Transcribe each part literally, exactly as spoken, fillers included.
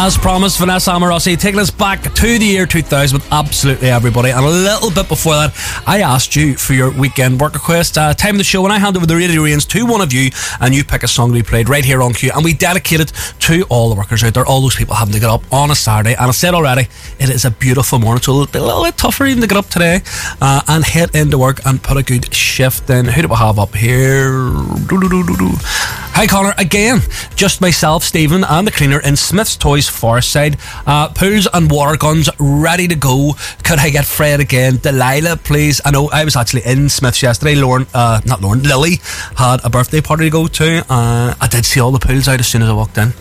As promised, Vanessa Amorosi taking us back to the year two thousand with absolutely everybody. And a little bit before that, I asked you for your weekend work request. Uh, time of the show when I hand over the radio reins to one of you, and you pick a song to be played right here on Q, and we dedicate it to all the workers out there, all those people having to get up on a Saturday. And I said already, it is a beautiful morning, so it'll be a little bit tougher even to get up today uh, and head into work and put a good shift in. Who do we have up here? Do-do-do-do-do. Hi Connor, again, just myself, Stephen, and the cleaner in Smith's Toys Forest Side. Uh, pools and water guns ready to go. Could I get Fred again? Delilah, please. I know I was actually in Smith's yesterday. Lauren, uh, not Lauren, Lily had a birthday party to go to. Uh, I did see all the pools out as soon as I walked in. And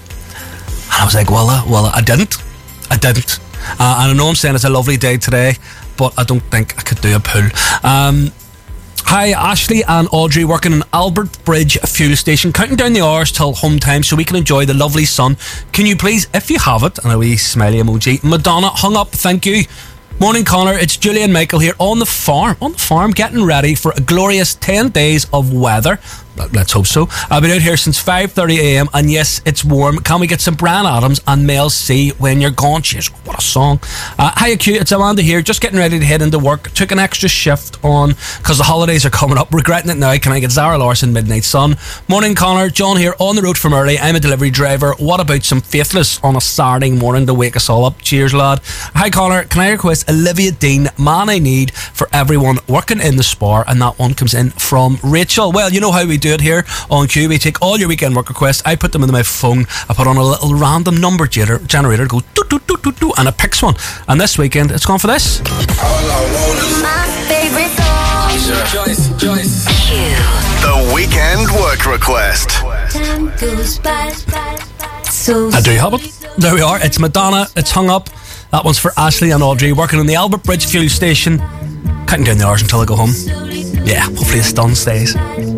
I was like, well, uh, well, I didn't. I didn't. Uh, and I know I'm saying it's a lovely day today, but I don't think I could do a pool. Um... Hi, Ashley and Audrey working in Albert Bridge fuel station, counting down the hours till home time so we can enjoy the lovely sun. Can you please, if you have it, and a wee smiley emoji, Madonna, hung up, thank you. Morning Connor, it's Julie and Michael here on the farm, on the farm getting ready for a glorious ten days of weather. Let's hope so. I've been out here since five thirty a m and yes, it's warm. Can we get some Bryan Adams and Mel C, When You're Gone? Jeez, what a song. Uh, hi Q, it's Amanda here, just getting ready to head into work. Took an extra shift on because the holidays are coming up. Regretting it now. Can I get Zara Larson, Midnight Sun? Morning Connor, John here on the road from early. I'm a delivery driver. What about some Faithless on a Saturday morning to wake us all up? Cheers lad. Hi Connor, can I request Olivia Dean, Man I Need, for everyone working in the spa? And that one comes in from Rachel. Well, you know how we do it here on Q. We take all your weekend work requests, I put them into my phone, I put on a little random number gener- generator, go doo doo doo doo doo, and it picks one. And this weekend it's gone for this. All I want is my favorite song. Joyce, Joyce. Q. The weekend work request. Time goes by, so I do have it. There we are. It's Madonna. It's hung up. That one's for Ashley and Audrey working in the Albert Bridge fuel station, cutting down the hours until I go home. Yeah, hopefully the sun stays.